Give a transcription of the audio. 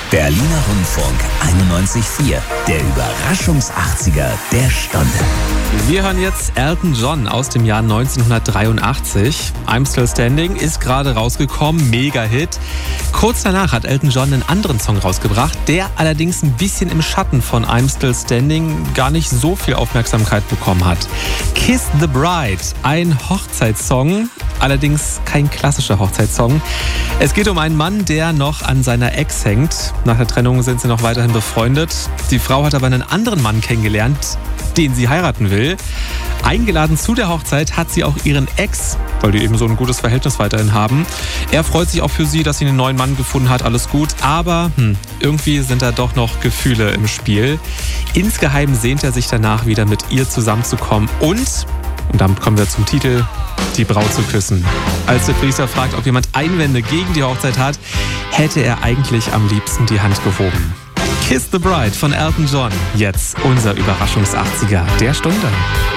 Berliner Rundfunk 91.4, der Überraschungs-80er der Stunde. Wir hören jetzt Elton John aus dem Jahr 1983. I'm Still Standing ist gerade rausgekommen, Mega-Hit. Kurz danach hat Elton John einen anderen Song rausgebracht, der allerdings ein bisschen im Schatten von I'm Still Standing gar nicht so viel Aufmerksamkeit bekommen hat. Kiss the Bride, ein Hochzeitssong, allerdings kein klassischer Hochzeitssong. Es geht um einen Mann, der noch an seiner Ex hängt. Nach der Trennung sind sie noch weiterhin befreundet. Die Frau hat aber einen anderen Mann kennengelernt, den sie heiraten will. Eingeladen zu der Hochzeit hat sie auch ihren Ex, weil die eben so ein gutes Verhältnis weiterhin haben. Er freut sich auch für sie, dass sie einen neuen Mann gefunden hat, alles gut. Aber irgendwie sind da doch noch Gefühle im Spiel. Insgeheim sehnt er sich danach wieder mit ihr zusammenzukommen und damit kommen wir zum Titel, die Braut zu küssen. Als der Priester fragt, ob jemand Einwände gegen die Hochzeit hat, hätte er eigentlich am liebsten die Hand gehoben. Kiss the Bride von Elton John. Jetzt unser Überraschungs-80er der Stunde.